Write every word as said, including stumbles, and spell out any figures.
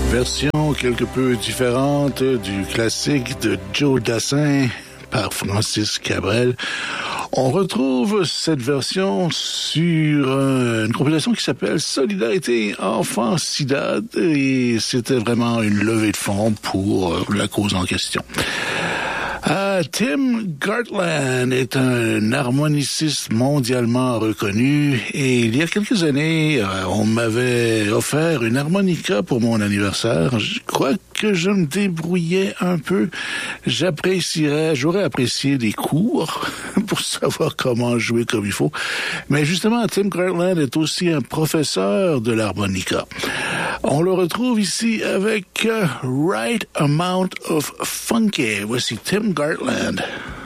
Version quelque peu différente du classique de Joe Dassin par Francis Cabrel. On retrouve cette version sur une compilation qui s'appelle Solidarité Enfant Sida et c'était vraiment une levée de fonds pour la cause en question. Uh, Tim Gartland est un harmoniciste mondialement reconnu et il y a quelques années, uh, on m'avait offert une harmonica pour mon anniversaire. Je crois que je me débrouillais un peu. J'apprécierais, j'aurais apprécié des cours pour savoir comment jouer comme il faut. Mais justement, Tim Gartland est aussi un professeur de l'harmonica. On le retrouve ici avec uh, Right Amount of Funky. Voici Tim Gartland.